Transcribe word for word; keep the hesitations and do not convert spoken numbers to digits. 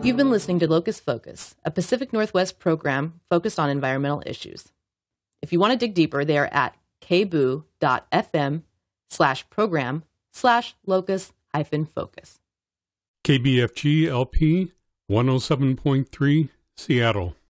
You've been listening to Locust Focus, a Pacific Northwest program focused on environmental issues. If you want to dig deeper, they are at kboo.fm slash program slash locust hyphen focus. K B F G L P one oh seven point three, Seattle.